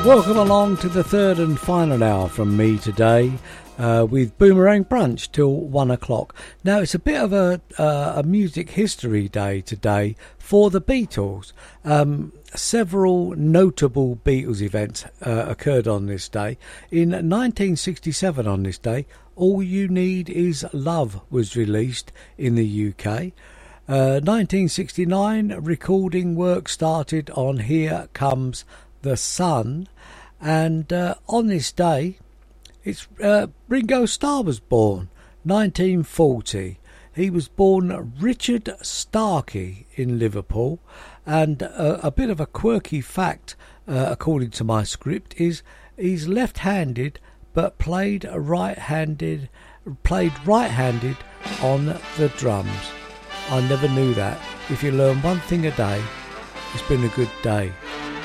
Welcome along to the third and final hour from me today with Boomerang Brunch till 1 o'clock. Now it's a bit of a music history day today for the Beatles. Several notable Beatles events occurred on this day. In 1967 on this day, All You Need Is Love was released in the UK. 1969 recording work started on Here Comes the Sun, and on this day it's Ringo Starr was born, 1940. He was born Richard Starkey in Liverpool, and a bit of a quirky fact according to my script is he's left-handed but played right-handed on the drums. I never knew that. If you learn one thing a day, it's been a good day.